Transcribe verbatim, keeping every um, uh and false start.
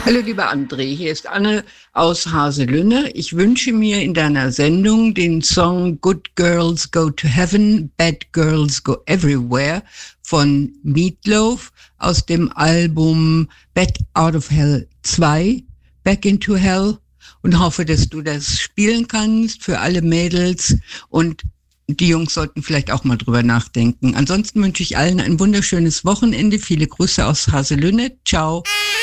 Hallo lieber André, hier ist Anne aus Haselünne. Ich wünsche mir in deiner Sendung den Song Good Girls Go to Heaven, Bad Girls Go Everywhere von Meatloaf aus dem Album Bad Out of Hell zwei, Back into Hell, und hoffe, dass du das spielen kannst für alle Mädels, und die Jungs sollten vielleicht auch mal drüber nachdenken. Ansonsten wünsche ich allen ein wunderschönes Wochenende. Viele Grüße aus Haselünne. Ciao.